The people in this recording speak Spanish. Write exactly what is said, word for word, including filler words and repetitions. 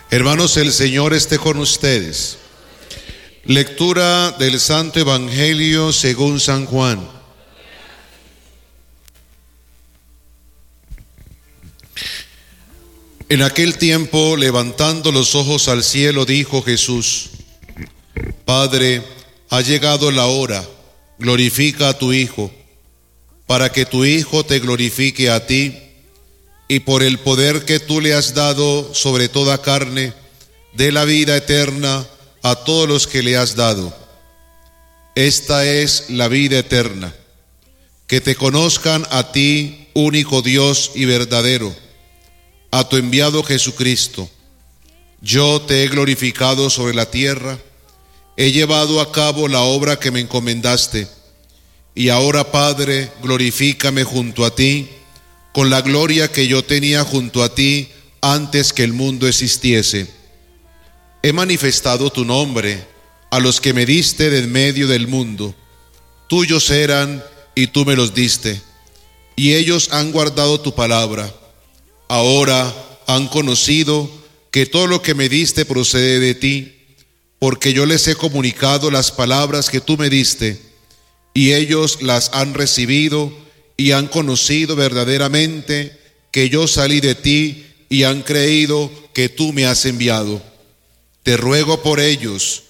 Hermanos, el Señor esté con ustedes. Lectura del Santo Evangelio según San Juan. En aquel tiempo, levantando los ojos al cielo, dijo Jesús: Padre, ha llegado la hora, glorifica a tu Hijo, para que tu Hijo te glorifique a ti, y por el poder que tú le has dado sobre toda carne, dé la vida eterna a todos los que le has dado. Esta es la vida eterna, que te conozcan a ti, único Dios y verdadero, a tu enviado Jesucristo. Yo te he glorificado sobre la tierra, he llevado a cabo la obra que me encomendaste, y ahora, Padre, glorifícame junto a ti, con la gloria que yo tenía junto a ti antes que el mundo existiese. He manifestado tu nombre a los que me diste de en medio del mundo. Tuyos eran y tú me los diste, y ellos han guardado tu palabra. Ahora han conocido que todo lo que me diste procede de ti, porque yo les he comunicado las palabras que tú me diste, y ellos las han recibido y han conocido verdaderamente que yo salí de ti, y han creído que tú me has enviado. Te ruego por ellos